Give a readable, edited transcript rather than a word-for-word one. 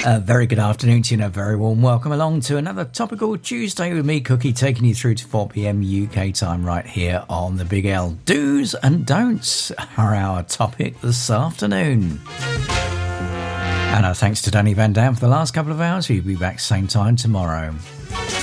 Very good afternoon to you and a very warm welcome along to another Topical Tuesday with me, Cookie, taking you through to 4pm UK time right here on the Big L. Do's and don'ts are our topic this afternoon. And our thanks to Danny Van Dam for the last couple of hours. We'll be back same time tomorrow.